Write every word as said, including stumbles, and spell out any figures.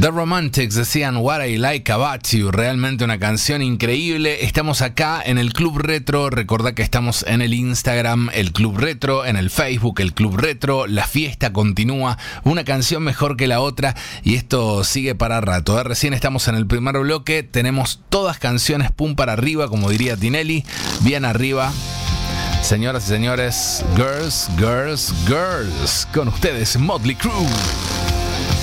The Romantics decían What I Like About You, realmente una canción increíble. Estamos acá en el Club Retro, recordá que estamos en el Instagram, el Club Retro, en el Facebook, el Club Retro, la fiesta continúa, una canción mejor que la otra y esto sigue para rato, ¿eh? Recién estamos en el primer bloque, tenemos todas canciones pum para arriba, como diría Tinelli, bien arriba. Señoras y señores, girls, girls, girls, con ustedes Motley Crue.